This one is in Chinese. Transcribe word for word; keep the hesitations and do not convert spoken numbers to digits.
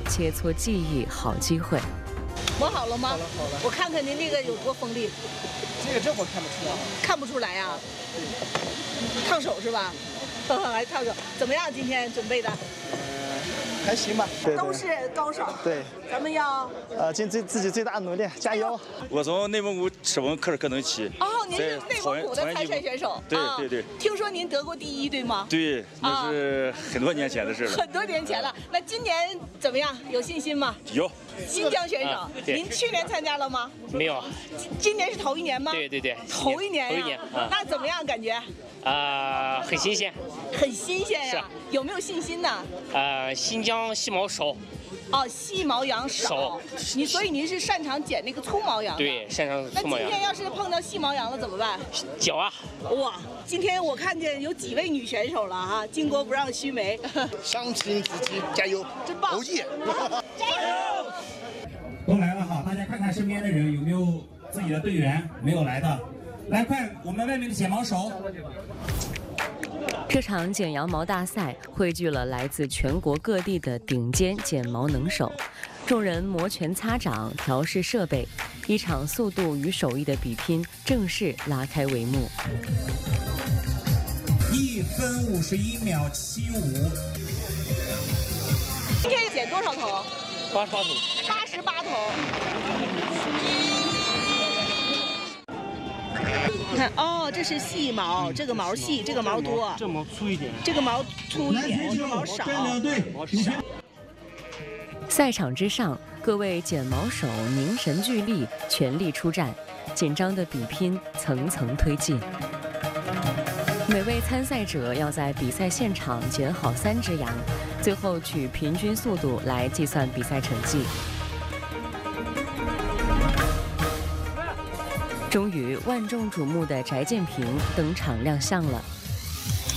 切磋技艺好机会。 磨好了吗？ 好了好了， 我看看您这个有多锋利。 这个这我看不出来。 看不出来呀、啊？烫手是吧？还烫手，怎么样？今天准备的？ 还行吧，对都是高手。 对， 咱们要呃尽自自己最大的努力，加油！ 我从内蒙古赤峰克尔克能旗。 哦，您是内蒙古的参赛选手。 对对对。 听说您得过第一，对吗？ 对，那是很多年前的事了。 很多年前了。那今年怎么样？有信心吗？ 有。 新疆选手，您去年参加了吗？ 没有。 今年是头一年吗？ 对对对。 头一年。 头一年。 那怎么样？感觉？ 啊，很新鲜。 很新鲜呀。有没有信心呢？ 呃，新疆细毛少。 哦，细毛羊少。你所以您是擅长剪那个粗毛羊？ 对，擅长粗毛羊。 那今天要是碰到细毛羊了怎么办？ 绞啊！ 哇，今天我看见有几位女选手了哈，巾帼不让须眉。 相信自己，加油！ 真棒！ 欧耶！ 加油！ 都来了哈，大家看看身边的人有没有自己的队员没有来的，来快，我们外面的剪毛手。 这场剪羊毛大赛汇聚了来自全国各地的顶尖剪毛能手，众人摩拳擦掌，调试设备，一场速度与手艺的比拼正式拉开帷幕。 一分五十一秒七五。 今天剪多少头？ 八十八头。 八十八头。你看哦，这是细毛，这个毛细，这个毛多， 这毛粗一点， 这个毛粗一点，这个毛少。 赛场之上，各位剪毛手凝神聚力，全力出战，紧张的比拼层层推进。每位参赛者要在比赛现场剪好三只羊，最后取平均速度来计算比赛成绩。终于，万众瞩目的翟建平登场亮相了。